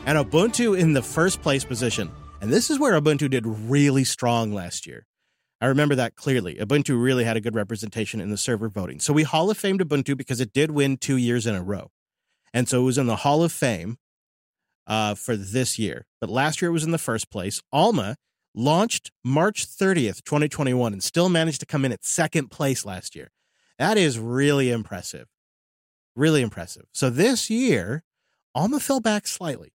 and Ubuntu in the first place position. And this is where Ubuntu did really strong last year. I remember that clearly. Ubuntu really had a good representation in the server voting. So we Hall of Famed Ubuntu because it did win 2 years in a row. And so it was in the Hall of Fame for this year. But last year it was in the first place. Alma launched March 30th, 2021, and still managed to come in at second place last year. That is really impressive. Really impressive. So this year, Alma fell back slightly.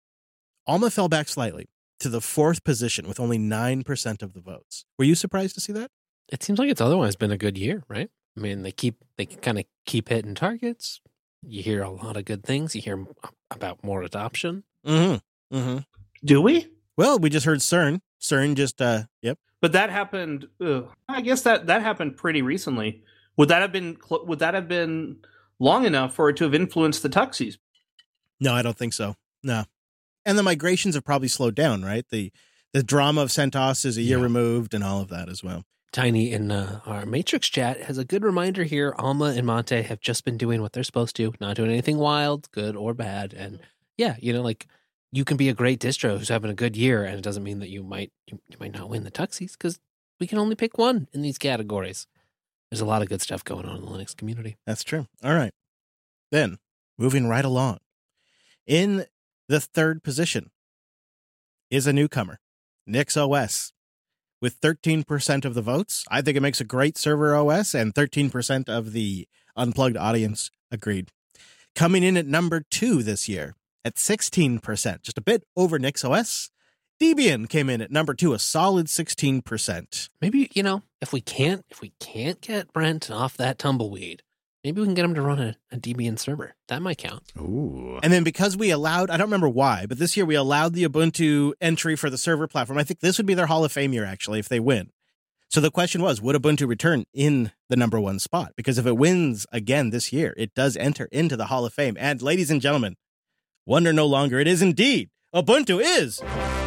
To the fourth position with only 9% of the votes. Were you surprised to see that? It seems like it's otherwise been a good year, right? I mean, they kind of keep hitting targets. You hear a lot of good things. You hear about more adoption. Mm-hmm. Mm-hmm. Do we? Well, we just heard CERN. CERN just, yep. But that happened. I guess that happened pretty recently. Would that have been long enough for it to have influenced the Tuxies? No, I don't think so. No. And the migrations have probably slowed down, right? The drama of CentOS is a year removed and all of that as well. Tiny in our Matrix chat has a good reminder here. Alma and Monte have just been doing what they're supposed to, not doing anything wild, good or bad. And yeah, like you can be a great distro who's having a good year, and it doesn't mean that you might not win the Tuxies because we can only pick one in these categories. There's a lot of good stuff going on in the Linux community. That's true. All right. Then, moving right along. In the third position is a newcomer, NixOS. With 13% of the votes, I think it makes a great server OS, and 13% of the Unplugged audience agreed. Coming in at number 2 this year at 16%, just a bit over NixOS. Debian came in at number 2, a solid 16%. Maybe, if we can't get Brent off that tumbleweed, maybe we can get him to run a Debian server. That might count. Ooh. And then because we allowed, I don't remember why, but this year we allowed the Ubuntu entry for the server platform. I think this would be their Hall of Fame year, actually, if they win. So the question was, would Ubuntu return in the number 1 spot? Because if it wins again this year, it does enter into the Hall of Fame. And ladies and gentlemen, wonder no longer, it is indeed. Ubuntu is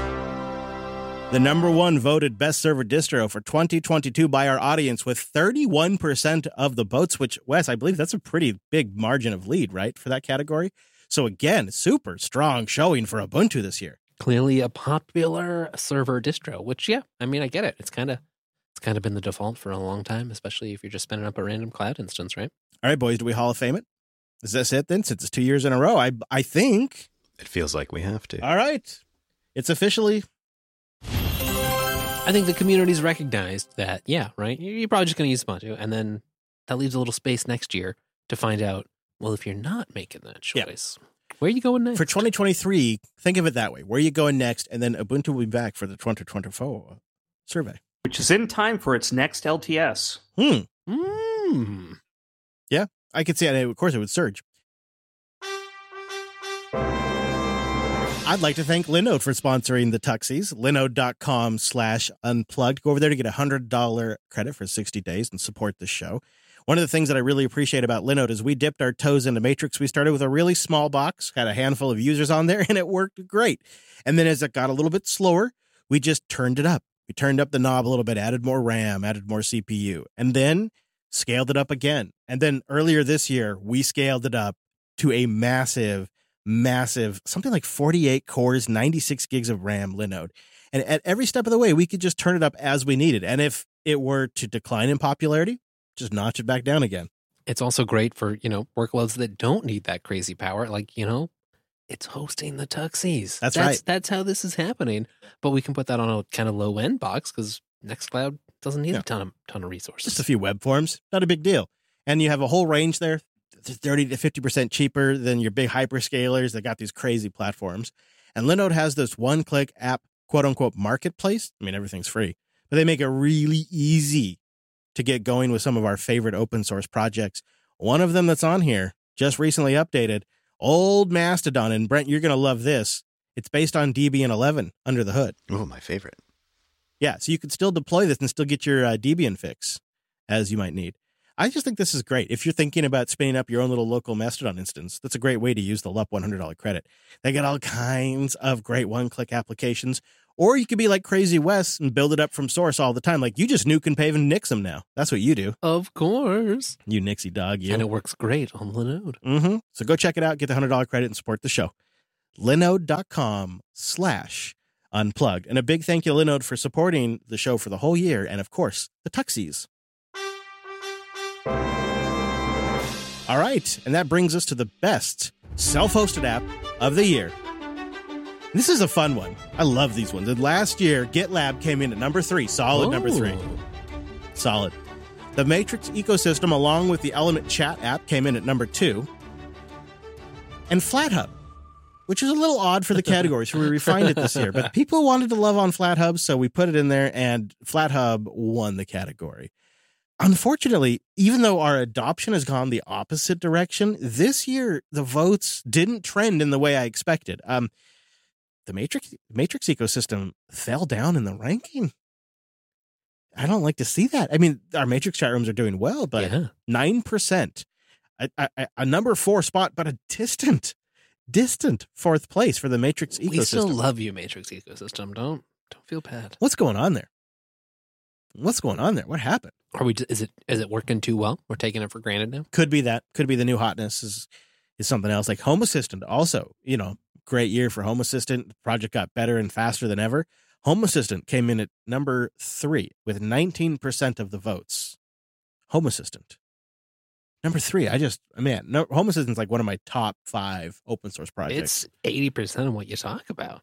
the number 1 voted best server distro for 2022 by our audience with 31% of the votes, which, Wes, I believe that's a pretty big margin of lead, right, for that category? So again, super strong showing for Ubuntu this year. Clearly a popular server distro, which, yeah, I mean, I get it. It's kind of been the default for a long time, especially if you're just spinning up a random cloud instance, right? All right, boys, do we Hall of Fame it? Is this it then, since it's 2 years in a row? I think. It feels like we have to. All right. It's officially... I think the community's recognized that, yeah, right? You're probably just going to use Ubuntu, and then that leaves a little space next year to find out, well, if you're not making that choice, where are you going next? For 2023, think of it that way. Where are you going next? And then Ubuntu will be back for the 2024 survey. Which is in time for its next LTS. Yeah, I could see it. Of course, it would surge. I'd like to thank Linode for sponsoring the Tuxies. Linode.com/unplugged. Go over there to get a $100 credit for 60 days and support the show. One of the things that I really appreciate about Linode is we dipped our toes into Matrix. We started with a really small box, had a handful of users on there, and it worked great. And then as it got a little bit slower, we just turned it up. We turned up the knob a little bit, added more RAM, added more CPU, and then scaled it up again. And then earlier this year, we scaled it up to a massive, something like 48 cores, 96 gigs of RAM Linode. And at every step of the way, we could just turn it up as we needed. And if it were to decline in popularity, just notch it back down again. It's also great for, workloads that don't need that crazy power. Like, it's hosting the Tuxies. That's right. That's how this is happening. But we can put that on a kind of low end box because Nextcloud doesn't need a ton of resources. Just a few web forms. Not a big deal. And you have a whole range there. 30 to 50% cheaper than your big hyperscalers that got these crazy platforms. And Linode has this one-click app, quote-unquote, marketplace. I mean, everything's free. But they make it really easy to get going with some of our favorite open-source projects. One of them that's on here, just recently updated, Old Mastodon. And Brent, you're going to love this. It's based on Debian 11 under the hood. Oh, my favorite. Yeah, so you could still deploy this and still get your Debian fix as you might need. I just think this is great. If you're thinking about spinning up your own little local Mastodon instance, that's a great way to use the LUP $100 credit. They got all kinds of great one-click applications. Or you could be like Crazy Wes and build it up from source all the time. Like you just nuke and pave and nix them now. That's what you do. Of course. You nixie dog, you. And it works great on Linode. Mm-hmm. So go check it out, get the $100 credit, and support the show. linode.com/unplugged. And a big thank you, Linode, for supporting the show for the whole year. And of course, the Tuxies. All right. And that brings us to the best self-hosted app of the year. This is a fun one. I love these ones. And last year, GitLab came in at number 3. Solid number 3. Solid. The Matrix ecosystem, along with the Element Chat app, came in at number 2. And FlatHub, which is a little odd for the category, so we refined it this year. But people wanted to love on FlatHub, so we put it in there, and FlatHub won the category. Unfortunately, even though our adoption has gone the opposite direction, this year the votes didn't trend in the way I expected. The Matrix ecosystem fell down in the ranking. I don't like to see that. I mean, our Matrix chat rooms are doing well, but 9%, a number 4 spot, but a distant 4th place for the Matrix ecosystem. We still love you, Matrix ecosystem. Don't feel bad. What's going on there? What happened? Is it working too well? We're taking it for granted now. Could be that. Could be the new hotness is something else. Like Home Assistant, also, great year for Home Assistant. The project got better and faster than ever. Home Assistant came in at number 3 with 19% of the votes. Home Assistant. Number 3. Home Assistant's like one of my top 5 open source projects. It's 80% of what you talk about.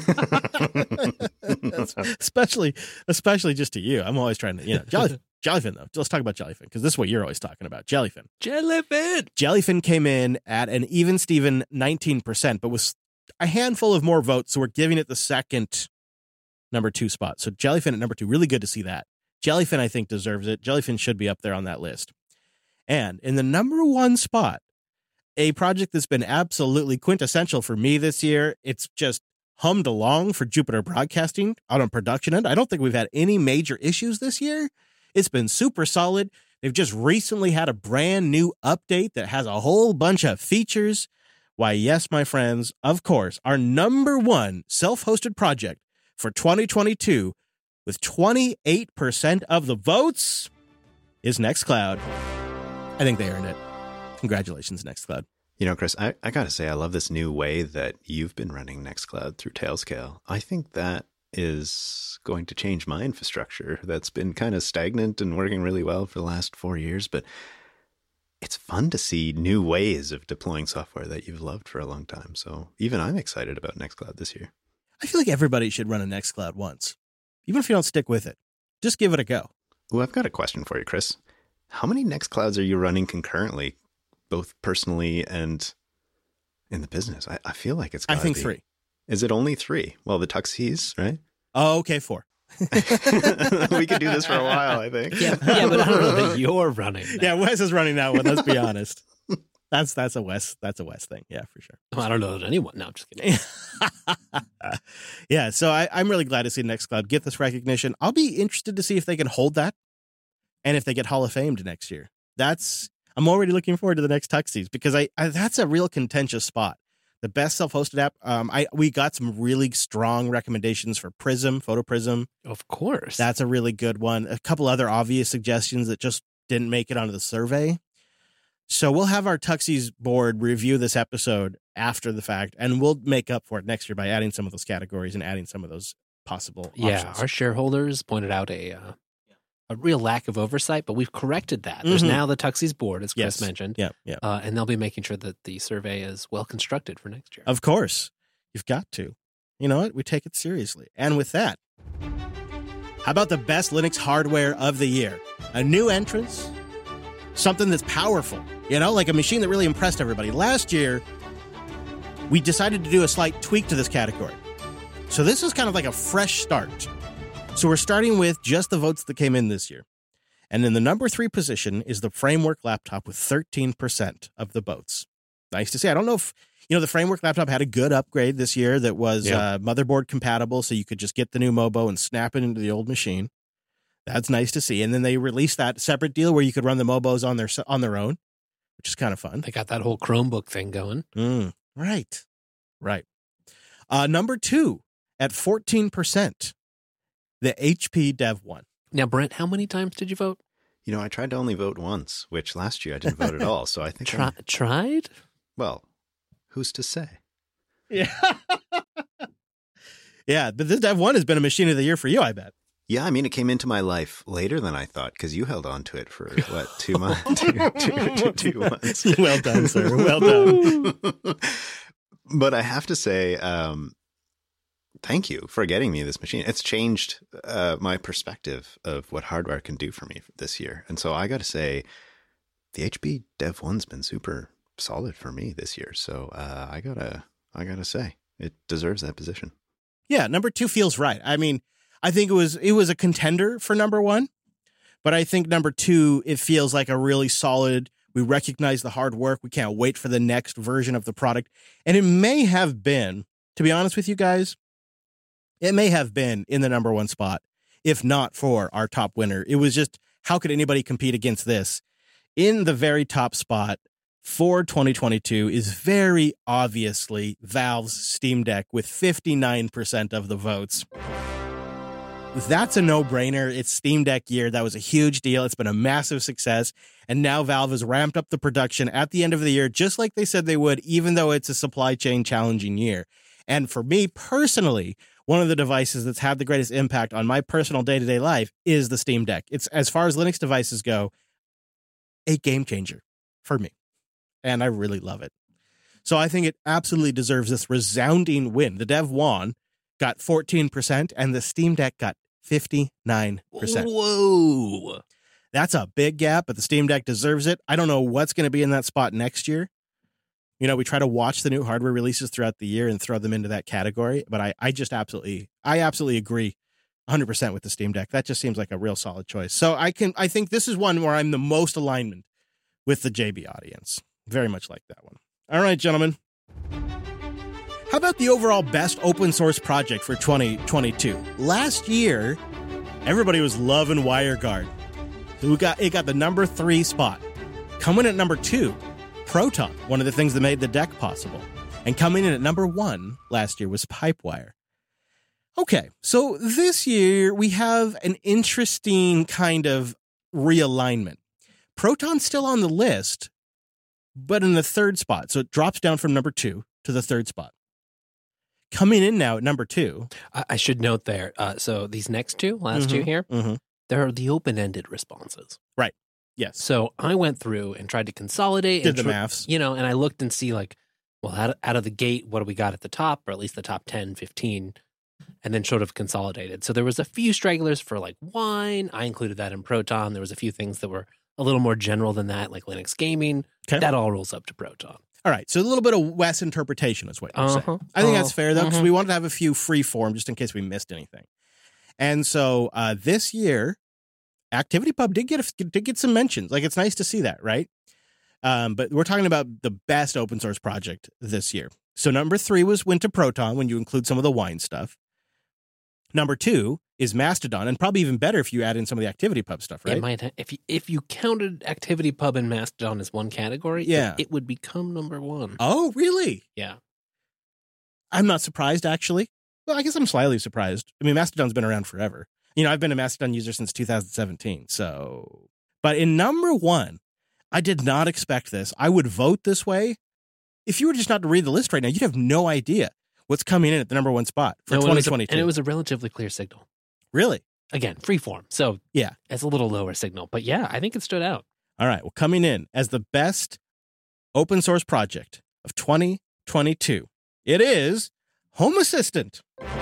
especially just to you. I'm always trying to, Jellyfin, though. Let's talk about Jellyfin, because this is what you're always talking about. Jellyfin. Jellyfin came in at an even Steven 19%, but with a handful of more votes, so we're giving it the second number 2 spot. So Jellyfin at number 2, really good to see that. Jellyfin, I think, deserves it. Jellyfin should be up there on that list. And in the number 1 spot, a project that's been absolutely quintessential for me this year. It's just hummed along for Jupiter Broadcasting out on production end. I don't think we've had any major issues this year. It's been super solid. They've just recently had a brand new update that has a whole bunch of features. Why, yes, my friends, of course, our number 1 self-hosted project for 2022 with 28% of the votes is Nextcloud. I think they earned it. Congratulations, Nextcloud. Chris, I got to say, I love this new way that you've been running Nextcloud through Tailscale. I think that is going to change my infrastructure that's been kind of stagnant and working really well for the last 4 years. But it's fun to see new ways of deploying software that you've loved for a long time. So even I'm excited about Nextcloud this year. I feel like everybody should run a Nextcloud once, even if you don't stick with it. Just give it a go. Well, I've got a question for you, Chris. How many Nextclouds are you running concurrently, both personally and in the business? I feel like it's gotta I think be 3. Is it only 3? Well, the Tuxies, right? Oh, okay, 4. We could do this for a while, I think. Yeah, but I don't know that you're running that. Yeah, Wes is running that one. Let's be honest. That's a Wes thing. Yeah, for sure. Well, I don't know that anyone. No, I'm just kidding. Yeah, so I'm really glad to see Nextcloud get this recognition. I'll be interested to see if they can hold that and if they get Hall of Famed next year. I'm already looking forward to the next Tuxies, because I that's a real contentious spot. The best self-hosted app. We got some really strong recommendations for Prism, Photo Prism. Of course. That's a really good one. A couple other obvious suggestions that just didn't make it onto the survey. So we'll have our Tuxies board review this episode after the fact, and we'll make up for it next year by adding some of those categories and adding some of those possible options. Our shareholders pointed out a real lack of oversight, but we've corrected that. There's now the Tuxies board, as Chris mentioned. Yeah. And they'll be making sure that the survey is well constructed for next year. Of course. You've got to. You know what? We take it seriously. And with that, how about the best Linux hardware of the year? A new entrance, something that's powerful, like a machine that really impressed everybody. Last year, we decided to do a slight tweak to this category. So this is kind of like a fresh start. So we're starting with just the votes that came in this year. And in the number 3 position is the Framework laptop with 13% of the votes. Nice to see. I don't know if, the Framework laptop had a good upgrade this year that was motherboard compatible, so you could just get the new Mobo and snap it into the old machine. That's nice to see. And then they released that separate deal where you could run the Mobos on their own, which is kind of fun. They got that whole Chromebook thing going. Right. Number 2 at 14%. The HP Dev 1. Now, Brent, how many times did you vote? I tried to only vote once, which last year I didn't vote at all. So I think tried. Well, who's to say? Yeah. Yeah, but this Dev 1 has been a machine of the year for you, I bet. Yeah, I mean, it came into my life later than I thought because you held on to it for, what, 2 months? 2 months. Well done, sir. Well done. But I have to say, thank you for getting me this machine. It's changed my perspective of what hardware can do for me this year. And so I got to say, the HP Dev 1's been super solid for me this year. So I gotta say, it deserves that position. Yeah, number 2 feels right. I mean, I think it was a contender for number 1, but I think number 2, it feels like a really solid. We recognize the hard work. We can't wait for the next version of the product. And it may have been, to be honest with you guys, it may have been in the number 1 spot, if not for our top winner. It was just, how could anybody compete against this? In the very top spot for 2022 is very obviously Valve's Steam Deck with 59% of the votes. That's a no-brainer. It's Steam Deck year. That was a huge deal. It's been a massive success. And now Valve has ramped up the production at the end of the year, just like they said they would, even though it's a supply chain challenging year. And for me personally, one of the devices that's had the greatest impact on my personal day-to-day life is the Steam Deck. It's, as far as Linux devices go, a game changer for me. And I really love it. So I think it absolutely deserves this resounding win. The Dev 1 got 14% and the Steam Deck got 59%. Whoa. That's a big gap, but the Steam Deck deserves it. I don't know what's going to be in that spot next year. You know, we try to watch the new hardware releases throughout the year and throw them into that category, but I absolutely agree 100% with the Steam Deck. That just seems like a real solid choice. So I think this is one where I'm the most alignment with the JB audience. Very much like that one. All right, gentlemen. How about the overall best open source project for 2022? Last year, everybody was loving WireGuard. It got the number 3 spot. Coming at number 2, Proton, one of the things that made the deck possible. And coming in at number 1 last year was Pipewire. Okay, so this year we have an interesting kind of realignment. Proton's still on the list, but in the 3rd spot. So it drops down from number 2 to the 3rd spot. Coming in now at number 2. I should note there. So these next two, last two here, they're the open-ended responses. Right. Yes. So I went through and tried to consolidate. Did the maths. You know, and I looked and see like, well, out of the gate, what do we got at the top, or at least the top 10, 15, and then sort of consolidated. So there was a few stragglers for like wine. I included that in Proton. There was a few things that were a little more general than that, like Linux gaming. Okay. That all rolls up to Proton. All right, so a little bit of Wes interpretation is what you're saying. I think that's fair, though, because we wanted to have a few free form just in case we missed anything. And so this year, ActivityPub did get some mentions. Like, it's nice to see that, right? But we're talking about the best open source project this year. So number 3 went to Proton when you include some of the wine stuff. Number 2 is Mastodon, and probably even better if you add in some of the ActivityPub stuff, right? It might, if you counted ActivityPub and Mastodon as one category, yeah, it would become number 1. Oh, really? Yeah. I'm not surprised, actually. Well, I guess I'm slightly surprised. I mean, Mastodon's been around forever. You know, I've been a Mastodon user since 2017, so... But in number 1, I did not expect this. I would vote this way. If you were just not to read the list right now, you'd have no idea what's coming in at the number 1 spot for 2022. And it was a relatively clear signal. Really? Again, freeform. So yeah, it's a little lower signal. But yeah, I think it stood out. All right. Well, coming in as the best open source project of 2022, it is Home Assistant.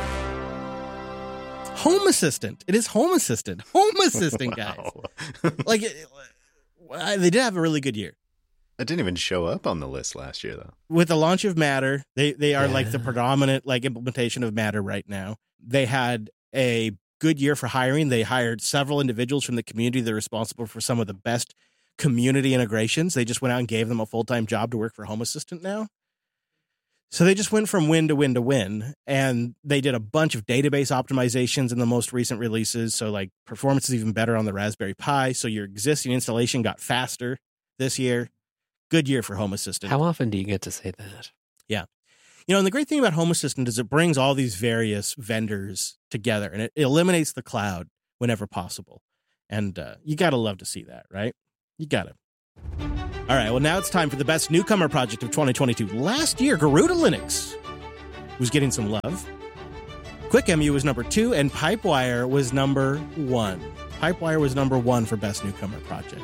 Home Assistant. It is Home Assistant. Home Assistant, guys. Like, they did have a really good year. It didn't even show up on the list last year, though. With the launch of Matter, they are like the predominant like implementation of Matter right now. They had a good year for hiring. They hired several individuals from the community that are responsible for some of the best community integrations. They just went out and gave them a full-time job to work for Home Assistant now. So they just went from win to win to win, and they did a bunch of database optimizations in the most recent releases. So like performance is even better on the Raspberry Pi. So your existing installation got faster this year. Good year for Home Assistant. How often do you get to say that? Yeah. You know, and the great thing about Home Assistant is it brings all these various vendors together, and it eliminates the cloud whenever possible. And you got to love to see that, right? You got to. All right, well, now it's time for the best newcomer project of 2022. Last year, Garuda Linux was getting some love. QuickMU was number 2, and Pipewire was number 1. Pipewire was number 1 for Best Newcomer Project.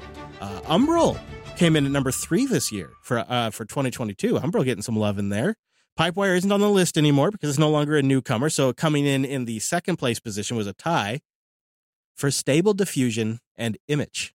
Umbrel came in at number 3 this year for 2022. Umbrel getting some love in there. Pipewire isn't on the list anymore because it's no longer a newcomer, so coming in the second place position was a tie for Stable Diffusion and Image.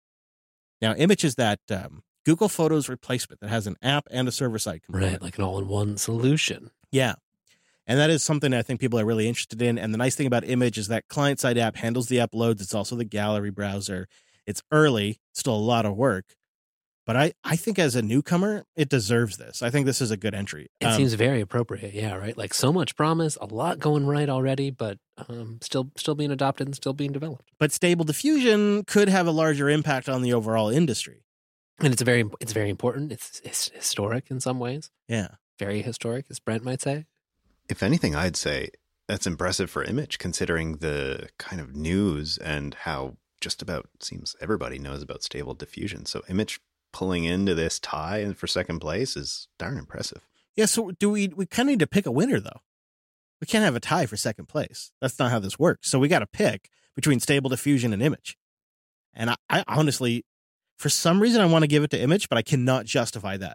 Now, Image is that Google Photos replacement that has an app and a server-side component. Right, like an all-in-one solution. Yeah. And that is something I think people are really interested in. And the nice thing about Image is that client-side app handles the uploads. It's also the gallery browser. It's early, still a lot of work. But I think as a newcomer, it deserves this. I think this is a good entry. It seems very appropriate, yeah, right? Like so much promise, a lot going right already, but still being adopted and still being developed. But Stable Diffusion could have a larger impact on the overall industry. And it's very important. It's historic in some ways. Yeah. Very historic, as Brent might say. If anything, I'd say that's impressive for Image, considering the kind of news and how just about seems everybody knows about Stable Diffusion. So Image pulling into this tie and for second place is darn impressive. Yeah, so we kind of need to pick a winner, though. We can't have a tie for second place. That's not how this works. So we got to pick between Stable Diffusion and Image. And I honestly, for some reason, I want to give it to Image, but I cannot justify that.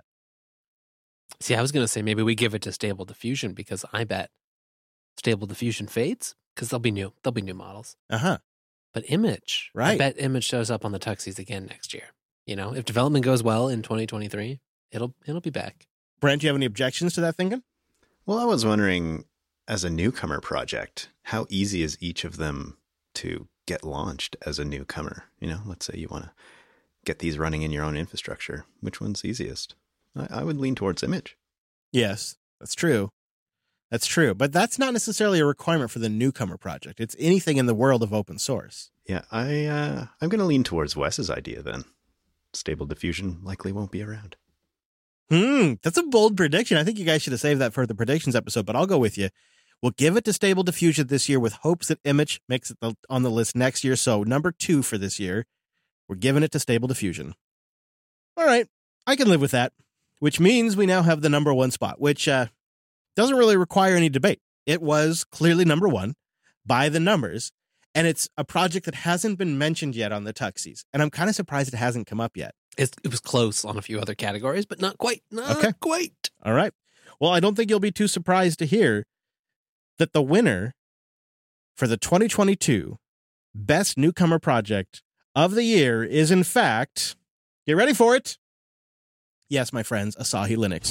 See, I was going to say maybe we give it to Stable Diffusion because I bet Stable Diffusion fades because they'll be new. There'll be new models. Uh-huh. But Image, right. I bet Image shows up on the Tuxies again next year. You know, if development goes well in 2023, it'll be back. Brent, do you have any objections to that thinking? Well, I was wondering, as a newcomer project, how easy is each of them to get launched as a newcomer? You know, let's say you want to get these running in your own infrastructure. Which one's easiest? I would lean towards Image. Yes, that's true. That's true. But that's not necessarily a requirement for the newcomer project. It's anything in the world of open source. Yeah, I'm going to lean towards Wes's idea then. Stable Diffusion likely won't be around. That's a bold prediction. I think you guys should have saved that for the predictions episode, but I'll go with you. We'll give it to Stable Diffusion this year with hopes that Image makes it on the list next year. So number 2 for this year, we're giving it to Stable Diffusion. All right, I can live with that, which means we now have the number 1 spot, which doesn't really require any debate. It was clearly number 1 by the numbers. And it's a project that hasn't been mentioned yet on the Tuxies. And I'm kind of surprised it hasn't come up yet. It was close on a few other categories, but not quite. Not quite. All right. Well, I don't think you'll be too surprised to hear that the winner for the 2022 Best Newcomer Project of the Year is, in fact, get ready for it. Yes, my friends, Asahi Linux.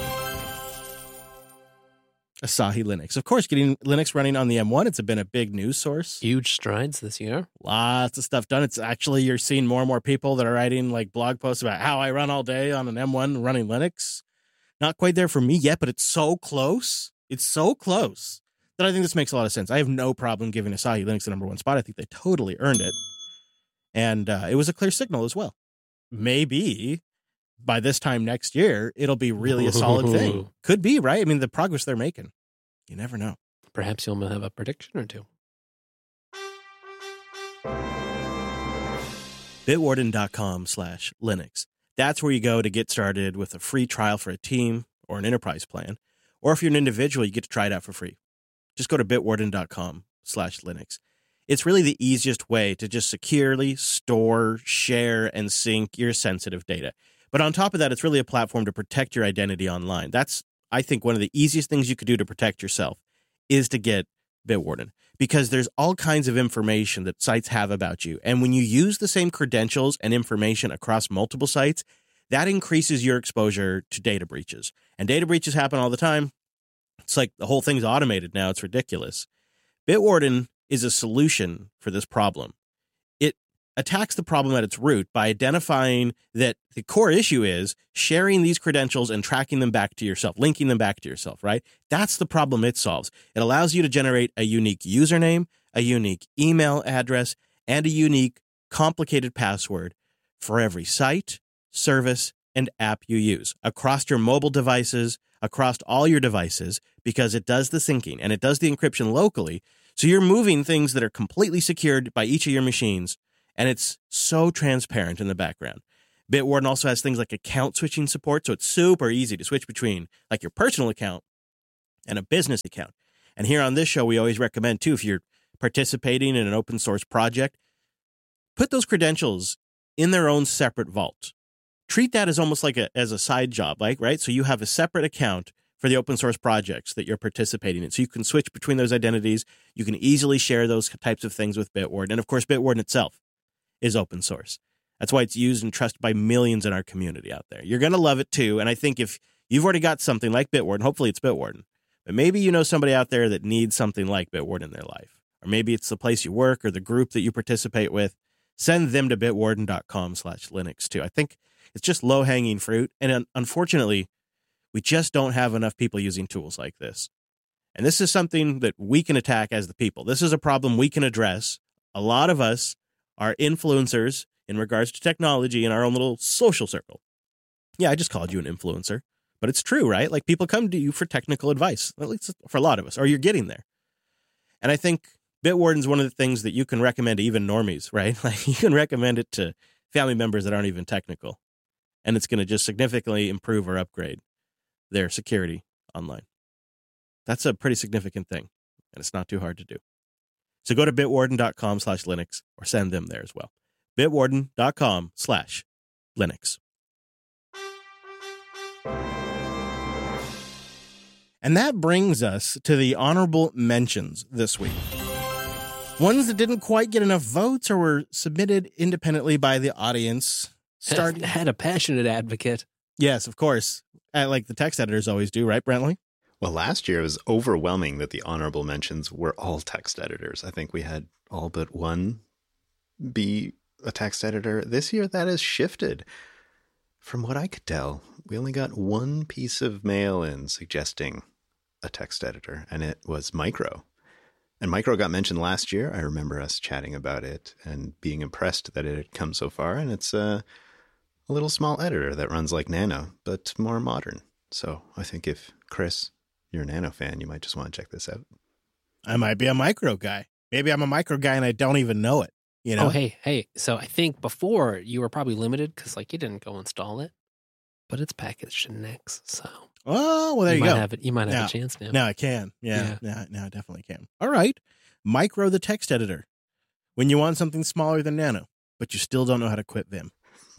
Asahi Linux. Of course, getting Linux running on the M1, it's been a big news source. Huge strides this year. Lots of stuff done. It's actually, you're seeing more and more people that are writing like blog posts about how I run all day on an M1 running Linux. Not quite there for me yet, but it's so close. It's so close that I think this makes a lot of sense. I have no problem giving Asahi Linux the number 1 spot. I think they totally earned it. And it was a clear signal as well. Maybe by this time next year, it'll be really a solid thing. Could be, right? I mean, the progress they're making. You never know. Perhaps you'll have a prediction or two. Bitwarden.com/Linux. That's where you go to get started with a free trial for a team or an enterprise plan. Or if you're an individual, you get to try it out for free. Just go to bitwarden.com/Linux. It's really the easiest way to just securely store, share, and sync your sensitive data. But on top of that, it's really a platform to protect your identity online. That's, I think, one of the easiest things you could do to protect yourself is to get Bitwarden, because there's all kinds of information that sites have about you. And when you use the same credentials and information across multiple sites, that increases your exposure to data breaches. And data breaches happen all the time. It's like the whole thing's automated now. It's ridiculous. Bitwarden is a solution for this problem. It attacks the problem at its root by identifying that the core issue is sharing these credentials and tracking them back to yourself, linking them back to yourself, right? That's the problem it solves. It allows you to generate a unique username, a unique email address, and a unique complicated password for every site, service, and app you use across your mobile devices, across all your devices, because it does the syncing and it does the encryption locally. So you're moving things that are completely secured by each of your machines, and it's so transparent in the background. Bitwarden also has things like account switching support, so it's super easy to switch between like your personal account and a business account. And here on this show, we always recommend, too, if you're participating in an open source project, put those credentials in their own separate vault. Treat that as almost like as a side job, right? So you have a separate account for the open source projects that you're participating in. So you can switch between those identities. You can easily share those types of things with Bitwarden. And of course, Bitwarden itself is open source. That's why it's used and trusted by millions in our community out there. You're going to love it too. And I think if you've already got something like Bitwarden, hopefully it's Bitwarden, but maybe you know somebody out there that needs something like Bitwarden in their life. Or maybe it's the place you work or the group that you participate with. Send them to bitwarden.com/Linux too. I think it's just low-hanging fruit. And unfortunately, we just don't have enough people using tools like this. And this is something that we can attack as the people. This is a problem we can address. A lot of us are influencers in regards to technology in our own little social circle. Yeah, I just called you an influencer, but it's true, right? Like people come to you for technical advice, at least for a lot of us, or you're getting there. And I think Bitwarden is one of the things that you can recommend to even normies, right? Like you can recommend it to family members that aren't even technical. And it's going to just significantly improve or upgrade their security online. That's a pretty significant thing, and it's not too hard to do. So go to bitwarden.com/Linux or send them there as well. bitwarden.com/Linux. And that brings us to the honorable mentions this week. Ones that didn't quite get enough votes or were submitted independently by the audience. Had a passionate advocate. Yes, of course. Like the text editors always do, right, Brentley? Well, last year it was overwhelming that the honorable mentions were all text editors. I think we had all but one be a text editor. This year that has shifted. From what I could tell, we only got one piece of mail in suggesting a text editor, and it was Micro. And Micro got mentioned last year. I remember us chatting about it and being impressed that it had come so far. And it's a little small editor that runs like Nano, but more modern. So I think if, Chris, you're a Nano fan, you might just want to check this out. I might be a Micro guy. Maybe I'm a Micro guy and I don't even know it. You know? Oh, hey. So I think before you were probably limited because like you didn't go install it, but it's packaged in Nix. So oh, well, there you go. You might have a chance now. Now I can. Yeah. Now I definitely can. All right. Micro, the text editor. When you want something smaller than Nano, but you still don't know how to quit Vim.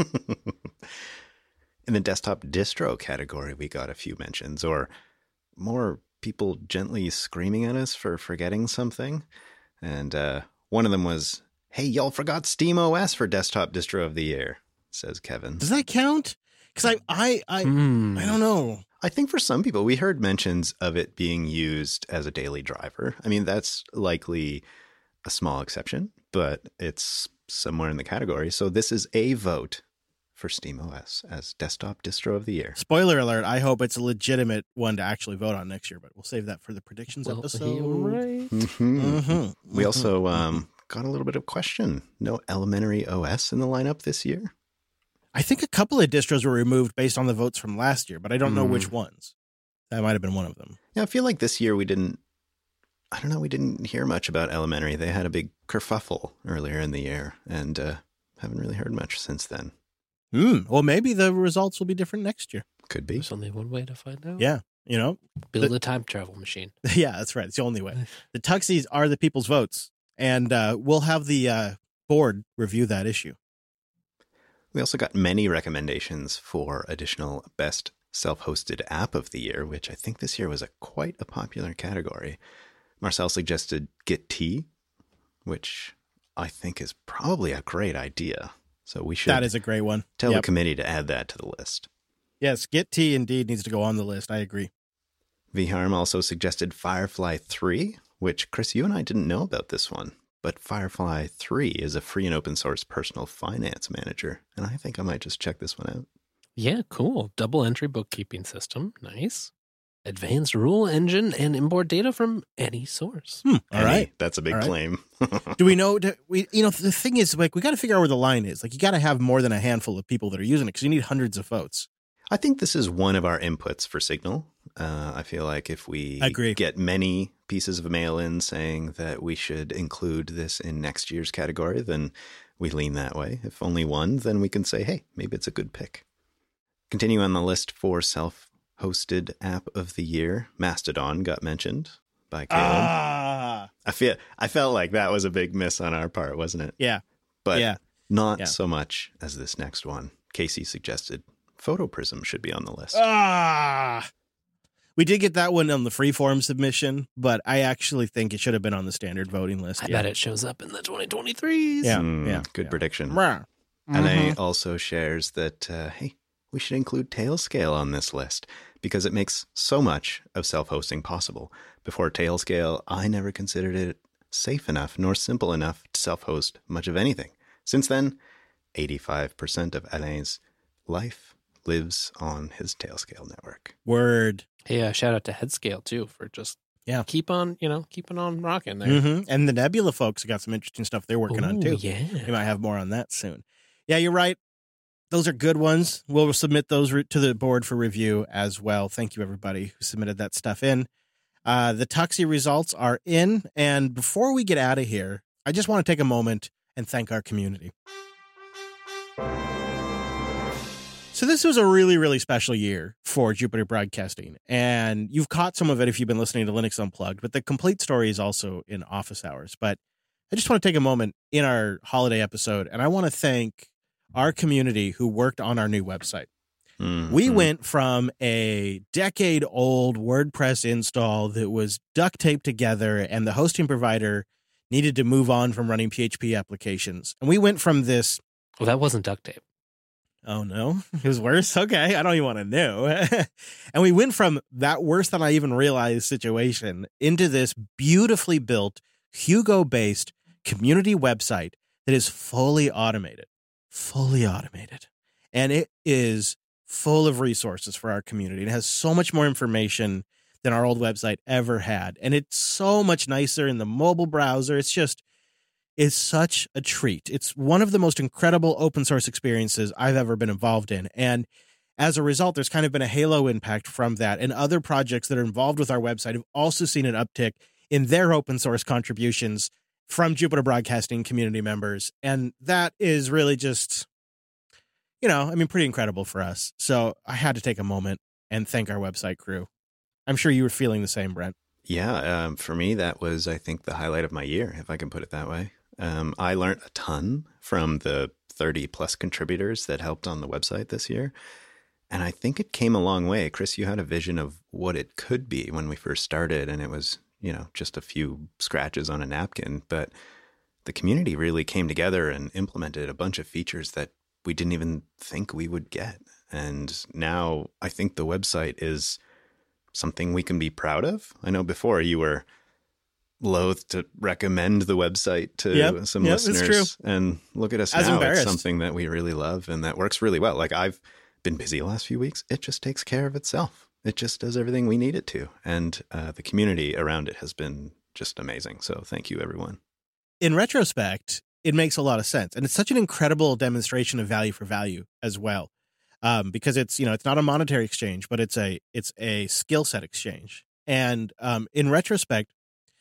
In the desktop distro category, we got a few mentions, or more people gently screaming at us for forgetting something. And one of them was, "Hey, y'all forgot SteamOS for desktop distro of the year," says Kevin. Does that count? Because I don't know. I think for some people, we heard mentions of it being used as a daily driver. I mean, that's likely a small exception, but it's somewhere in the category. So this is a vote for SteamOS as desktop distro of the year. Spoiler alert, I hope it's a legitimate one to actually vote on next year, but we'll save that for the predictions episode. Right. We also got a little bit of question. No Elementary OS in the lineup this year? I think a couple of distros were removed based on the votes from last year, but I don't know which ones. That might have been one of them. Yeah, I feel like this year we didn't hear much about Elementary. They had a big kerfuffle earlier in the year and haven't really heard much since then. Well, maybe the results will be different next year. Could be. There's only one way to find out. Yeah, you know. Build a time travel machine. Yeah, that's right. It's the only way. The Tuxies are the people's votes, and we'll have the board review that issue. We also got many recommendations for additional best self-hosted app of the year, which I think this year was quite a popular category. Marcel suggested GitT, which I think is probably a great idea. So we should. That is a great one. Tell the committee to add that to the list. Yes, GitT indeed needs to go on the list. I agree. VHarm also suggested Firefly 3, which, Chris, you and I didn't know about this one. But Firefly 3 is a free and open source personal finance manager. And I think I might just check this one out. Yeah, cool. Double entry bookkeeping system. Nice. Advanced rule engine and import data from any source. All right. That's a big claim. Do we know, the thing is, like, we got to figure out where the line is. Like, you got to have more than a handful of people that are using it because you need hundreds of votes. I think this is one of our inputs for Signal. I feel like if we get many pieces of mail in saying that we should include this in next year's category, then we lean that way. If only one, then we can say, hey, maybe it's a good pick. Continue on the list for hosted app of the year. Mastodon got mentioned by Caleb. I felt like that was a big miss on our part, wasn't it? Yeah. But not so much as this next one. Casey suggested PhotoPrism should be on the list. We did get that one on the freeform submission, but I actually think it should have been on the standard voting list. I bet it shows up in the 2023s. Yeah. Good prediction. Mm-hmm. And also shares that, hey, we should include Tailscale on this list because it makes so much of self-hosting possible. Before Tailscale, I never considered it safe enough nor simple enough to self-host much of anything. Since then, 85% of Alain's life lives on his Tailscale network. Word. Yeah, shout out to Headscale too for just keeping on rocking there. Mm-hmm. And the Nebula folks got some interesting stuff they're working on too. Yeah, we might have more on that soon. Yeah, you're right. Those are good ones. We'll submit those to the board for review as well. Thank you, everybody who submitted that stuff in. The Tuxie results are in. And before we get out of here, I just want to take a moment and thank our community. So this was a really, really special year for Jupiter Broadcasting. And you've caught some of it if you've been listening to Linux Unplugged, but the complete story is also in office hours. But I just want to take a moment in our holiday episode, and I want to thank our community who worked on our new website. Mm-hmm. We went from a decade-old WordPress install that was duct taped together, and the hosting provider needed to move on from running PHP applications. And we went from this... Well, that wasn't duct tape. Oh, no? It was worse? Okay, I don't even want to know. And we went from that worse than I even realized situation into this beautifully built, Hugo-based community website that is fully automated. And it is full of resources for our community. It has so much more information than our old website ever had. And it's so much nicer in the mobile browser. It's such a treat. It's one of the most incredible open source experiences I've ever been involved in. And as a result, there's kind of been a halo impact from that. And other projects that are involved with our website have also seen an uptick in their open source contributions from Jupiter Broadcasting community members. And that is really just, pretty incredible for us. So I had to take a moment and thank our website crew. I'm sure you were feeling the same, Brent. Yeah, for me, that was, I think, the highlight of my year, if I can put it that way. I learned a ton from the 30 plus contributors that helped on the website this year. And I think it came a long way. Chris, you had a vision of what it could be when we first started, and it was, just a few scratches on a napkin. But the community really came together and implemented a bunch of features that we didn't even think we would get. And now I think the website is something we can be proud of. I know before you were loath to recommend the website to some listeners. It's true. And look at us now. It's something that we really love and that works really well. Like, I've been busy the last few weeks. It just takes care of itself. It just does everything we need it to. And the community around it has been just amazing. So thank you, everyone. In retrospect, it makes a lot of sense. And it's such an incredible demonstration of value for value as well. Because it's not a monetary exchange, but it's a skill set exchange. And in retrospect,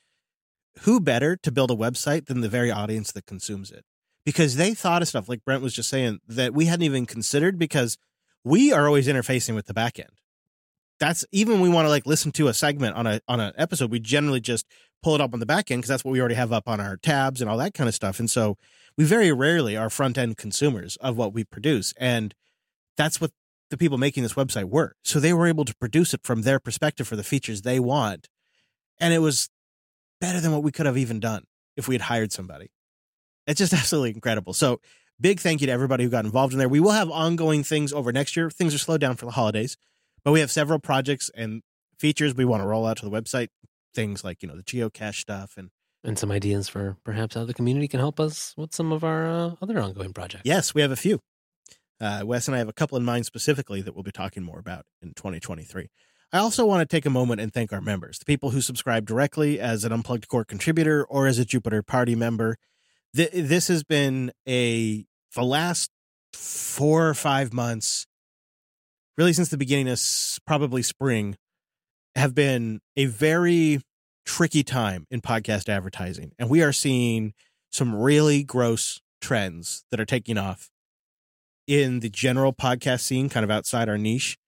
who better to build a website than the very audience that consumes it? Because they thought of stuff, like Brent was just saying, that we hadn't even considered, because we are always interfacing with the back end. That's even when we want to listen to a segment on an episode, we generally just pull it up on the back end because that's what we already have up on our tabs and all that kind of stuff. And so we very rarely are front end consumers of what we produce. And that's what the people making this website were. So they were able to produce it from their perspective for the features they want. And it was better than what we could have even done if we had hired somebody. It's just absolutely incredible. So big thank you to everybody who got involved in there. We will have ongoing things over next year. Things are slowed down for the holidays, but we have several projects and features we want to roll out to the website. Things like, the geocache stuff and some ideas for perhaps how the community can help us with some of our other ongoing projects. Yes, we have a few. Wes and I have a couple in mind specifically that we'll be talking more about in 2023. I also want to take a moment and thank our members, the people who subscribe directly as an Unplugged Core contributor or as a Jupiter Party member. This has been the last 4 or 5 months, really since the beginning of probably spring, have been a very tricky time in podcast advertising. And we are seeing some really gross trends that are taking off in the general podcast scene, kind of outside our niche.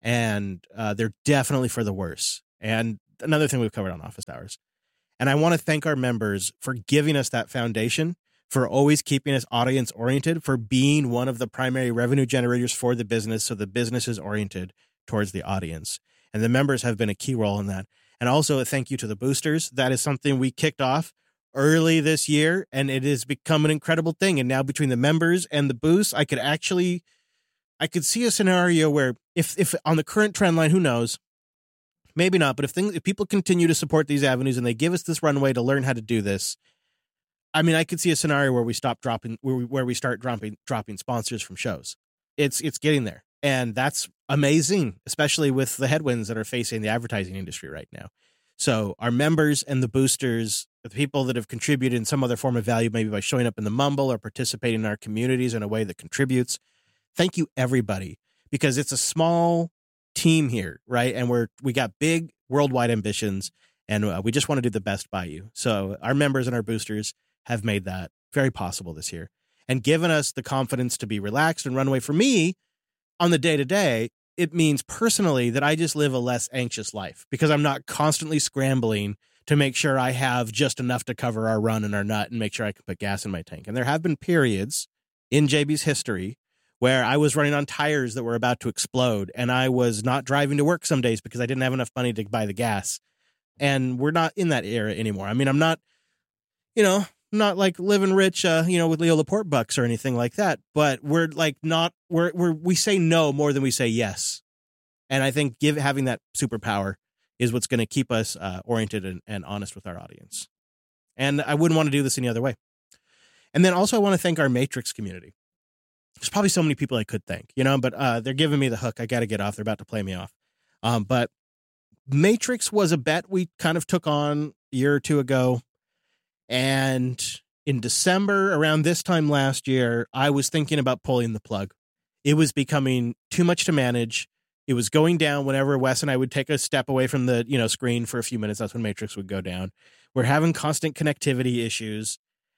and they're definitely for the worse. And another thing we've covered on Office Hours. And I want to thank our members for giving us that foundation, for always keeping us audience oriented, for being one of the primary revenue generators for the business. So the business is oriented towards the audience. And the members have been a key role in that. And also a thank you to the boosters. That is something we kicked off early this year, and it has become an incredible thing. And now between the members and the boosts, I could see a scenario where if on the current trend line, who knows, maybe not, but if people continue to support these avenues and they give us this runway to learn how to do this, I mean, I could see a scenario where we start dropping sponsors from shows. It's getting there. And that's amazing, especially with the headwinds that are facing the advertising industry right now. So our members and the boosters, the people that have contributed in some other form of value, maybe by showing up in the Mumble or participating in our communities in a way that contributes. Thank you, everybody, because it's a small team here, right? And we got big worldwide ambitions, and we just want to do the best by you. So our members and our boosters have made that very possible this year and given us the confidence to be relaxed and runway. For me, on the day-to-day, it means personally that I just live a less anxious life because I'm not constantly scrambling to make sure I have just enough to cover our run and our nut and make sure I can put gas in my tank. And there have been periods in JB's history where I was running on tires that were about to explode, and I was not driving to work some days because I didn't have enough money to buy the gas. And we're not in that era anymore. I mean, I'm not like living rich, with Leo Laporte bucks or anything like that. But we're like we say no more than we say yes. And I think having that superpower is what's going to keep us oriented and honest with our audience. And I wouldn't want to do this any other way. And then also I want to thank our Matrix community. There's probably so many people I could thank, but they're giving me the hook. I got to get off. They're about to play me off. But Matrix was a bet we kind of took on a year or two ago. And in December, around this time last year, I was thinking about pulling the plug. It was becoming too much to manage. It was going down whenever Wes and I would take a step away from the, screen for a few minutes. That's when Matrix would go down. We're having constant connectivity issues.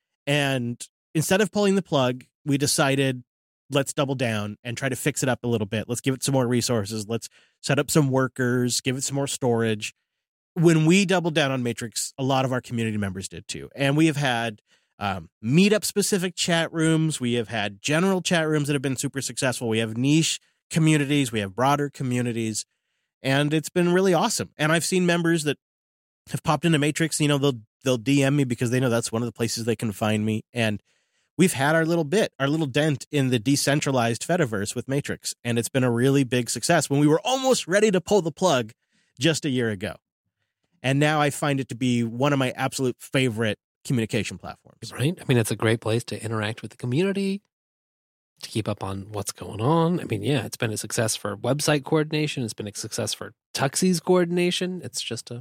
And instead of pulling the plug, we decided, let's double down and try to fix it up a little bit. Let's give it some more resources. Let's set up some workers, give it some more storage. When we doubled down on Matrix, a lot of our community members did too. And we have had meetup-specific chat rooms. We have had general chat rooms that have been super successful. We have niche communities. We have broader communities. And it's been really awesome. And I've seen members that have popped into Matrix. They'll DM me because they know that's one of the places they can find me. And we've had our little dent in the decentralized Fediverse with Matrix. And it's been a really big success when we were almost ready to pull the plug just a year ago. And now I find it to be one of my absolute favorite communication platforms. Right? I mean, it's a great place to interact with the community, to keep up on what's going on. I mean, yeah, it's been a success for website coordination. It's been a success for Tuxies coordination. It's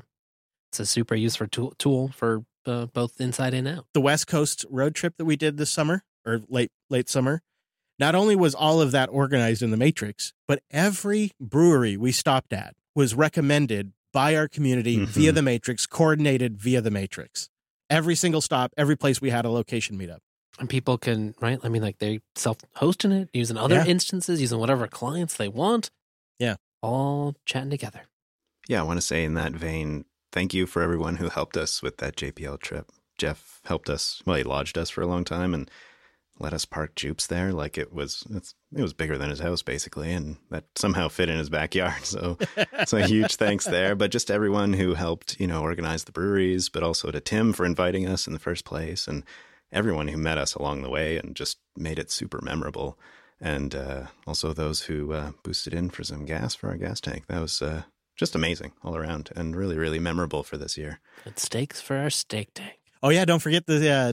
a super useful tool for both inside and out. The West Coast road trip that we did this summer, or late summer, not only was all of that organized in the Matrix, but every brewery we stopped at was recommended by our community via the Matrix, coordinated via the Matrix. Every single stop, every place we had a location meetup. And people can, right? I mean, like they self-hosting it, using other instances, using whatever clients they want. Yeah. All chatting together. Yeah, I want to say in that vein, thank you for everyone who helped us with that JPL trip. Jeff helped us. Well, he lodged us for a long time and let us park Jupes there. Like it was bigger than his house basically, and that somehow fit in his backyard. So a huge thanks there. But just everyone who helped, organize the breweries, but also to Tim for inviting us in the first place, and everyone who met us along the way and just made it super memorable. And also those who boosted in for some gas for our gas tank. That was just amazing all around and really, really memorable for this year. And steaks for our steak tank. Oh yeah, don't forget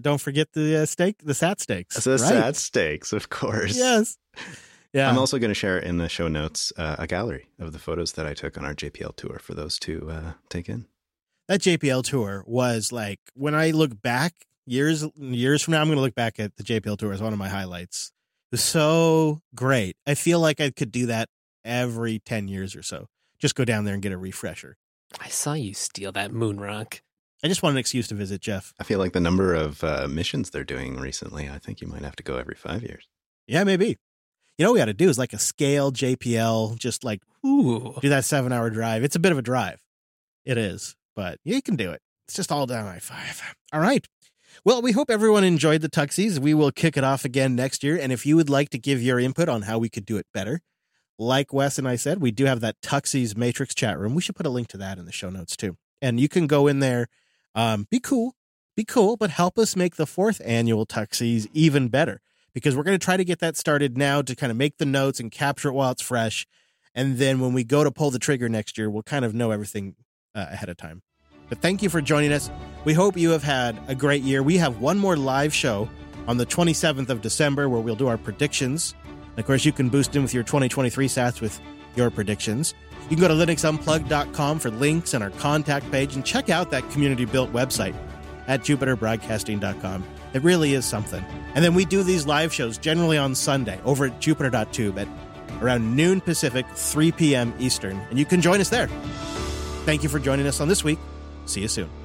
the steak, the Sat Steaks. The Sat Steaks, of course. Yes. Yeah. I'm also going to share in the show notes a gallery of the photos that I took on our JPL tour for those to take in. That JPL tour was like, when I look back years from now, I'm going to look back at the JPL tour as one of my highlights. It was so great. I feel like I could do that every 10 years or so. Just go down there and get a refresher. I saw you steal that moon rock. I just want an excuse to visit, Jeff. I feel like the number of missions they're doing recently, I think you might have to go every 5 years. Yeah, maybe. You know what we got to do is like a scale JPL, just like Ooh. do that 7-hour drive. It's a bit of a drive. It is, but you can do it. It's just all down I-5. All right. Well, we hope everyone enjoyed the Tuxies. We will kick it off again next year. And if you would like to give your input on how we could do it better, like Wes and I said, we do have that Tuxies Matrix chat room. We should put a link to that in the show notes too. And you can go in there, be cool, but help us make the 4th annual Tuxies even better, because we're going to try to get that started now to kind of make the notes and capture it while it's fresh. And then when we go to pull the trigger next year, we'll kind of know everything ahead of time. But thank you for joining us. We hope you have had a great year. We have one more live show on the 27th of December where we'll do our predictions. And of course, you can boost in with your 2023 stats with your predictions. You can go to linuxunplugged.com for links and our contact page, and check out that community-built website at jupiterbroadcasting.com. It really is something. And then we do these live shows generally on Sunday over at jupiter.tube at around noon Pacific, 3 p.m. Eastern. And you can join us there. Thank you for joining us on this week. See you soon.